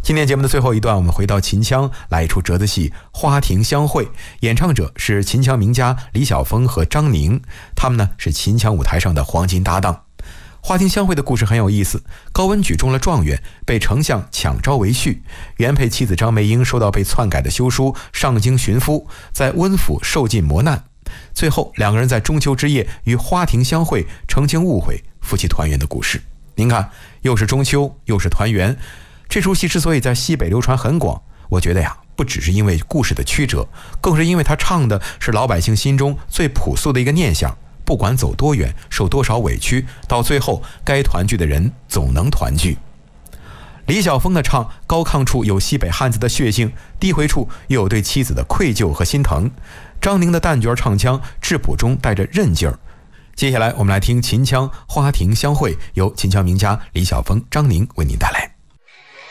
今天节目的最后一段，我们回到秦腔，来一出折子戏《花亭相会》，演唱者是秦腔名家李晓峰和张宁，他们呢是秦腔舞台上的黄金搭档。花亭相会的故事很有意思，高文举中了状元，被丞相抢招为婿，原配妻子张梅英收到被篡改的休书，上京寻夫，在温府受尽磨难，最后两个人在中秋之夜于花亭相会，澄清误会，夫妻团圆的故事。您看，又是中秋，又是团圆。这出戏之所以在西北流传很广，我觉得呀，不只是因为故事的曲折，更是因为它唱的是老百姓心中最朴素的一个念想，不管走多远，受多少委屈，到最后该团聚的人总能团聚。李晓峰的唱高亢处有西北汉子的血性，低回处又有对妻子的愧疚和心疼。张宁的旦角唱腔质朴中带着韧劲儿。接下来我们来听秦腔《花亭相会》，由秦腔名家李晓峰、张宁为您带来。